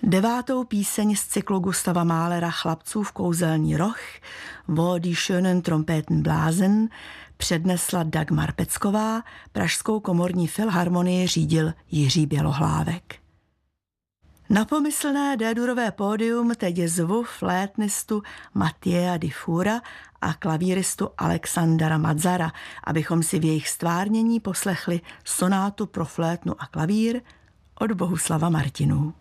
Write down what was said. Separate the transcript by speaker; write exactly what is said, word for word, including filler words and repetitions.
Speaker 1: Devátou píseň z cyklu Gustava Mahlera Chlapcův kouzelný roh Wo die schönen Trompeten blasen přednesla Dagmar Pecková, Pražskou komorní filharmonii řídil Jiří Bělohlávek. Na pomyslné D-durové pódium teď zvu flétnistu Mattěja Di Fura a klavíristu Alexandra Madzara, abychom si v jejich stvárnění poslechli sonátu pro flétnu a klavír od Bohuslava Martinů.